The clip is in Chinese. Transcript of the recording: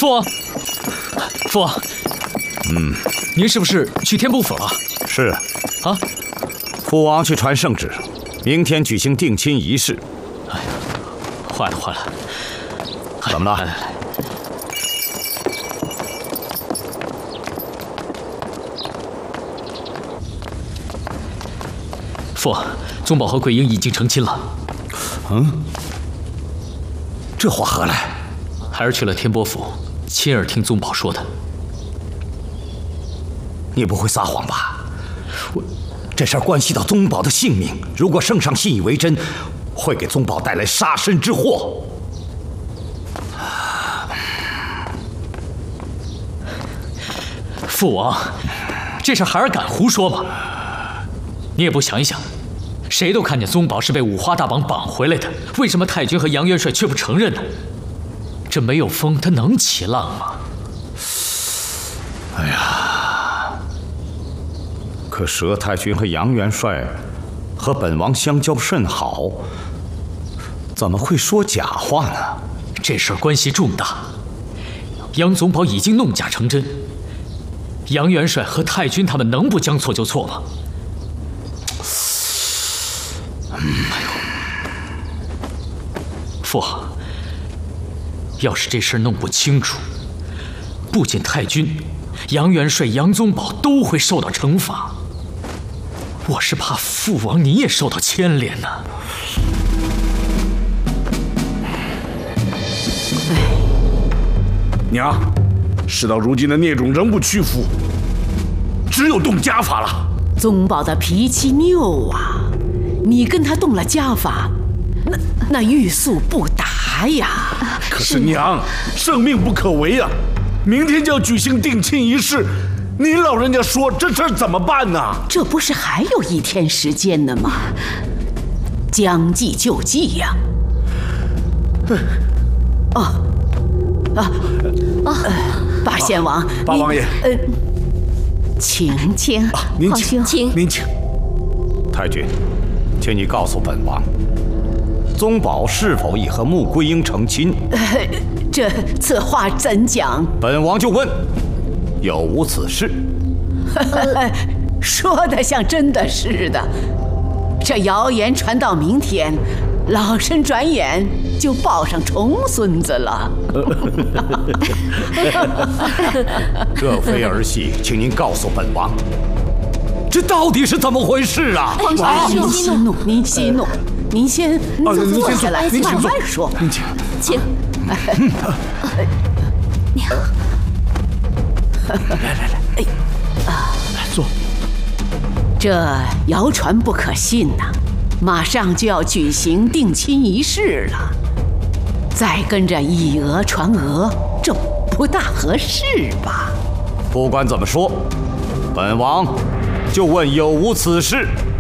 父王，父王，您是不是去天波府了？ 是啊， 父王去传圣旨，明天举行定亲仪式。 哎呀，坏了坏了！ 怎么了？ 来来来，父王，宗保和桂英已经成亲了。 这话何来？ 孩儿去了天波府，亲耳听宗保说的。 你不会撒谎吧？这事儿关系到宗保的性命，如果圣上信以为真，会给宗保带来杀身之祸。 父王，这事孩儿敢胡说吗？你也不想一想，谁都看见宗保是被五花大绑绑回来的，为什么太君和杨元帅却不承认呢？这没有风，它能起浪吗？ 哎呀，可佘太君和杨元帅和本王相交甚好，怎么会说假话呢？ 这事儿关系重大，杨宗保已经弄假成真，杨元帅和太君他们能不将错就错吗？父王，要是这事儿弄不清楚，不仅太君、杨元帅、杨宗保都会受到惩罚。我是怕父王你也受到牵连呢。 娘，事到如今的孽种仍不屈服，只有动家法了。 宗保的脾气拗啊，你跟他动了家法，那欲速不达呀。 可是娘，生命不可违啊！明天就要举行定亲仪式，您老人家说这事儿怎么办呢？ 这不是还有1天时间呢吗？将计就计呀。八贤王， 八王爷， 请。 您请， 请您请。 太君，请你告诉本王，宗保是否已和穆桂英成亲？ 此话怎讲？ 本王就问，有无此事？ 说的像真的似的。这谣言传到明天，老身转眼就抱上重孙子了。 这非儿戏，请您告诉本王，这到底是怎么回事啊？ 皇上， 您息怒，您息怒，您先坐下来，慢慢说。 您请， 请。娘， 来，坐。 这谣传不可信呐，马上就要举行定亲仪式了，再跟着以讹传讹，这不大合适吧？ 不管怎么说，本王就问有无此事。